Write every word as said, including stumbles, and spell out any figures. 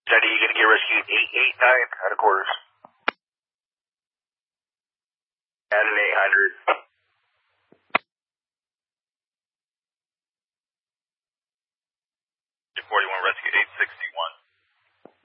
Johnny, you going to get rescued eight eight nine out of quarters. At an eight hundred. two forty-one, rescue eight sixty-one.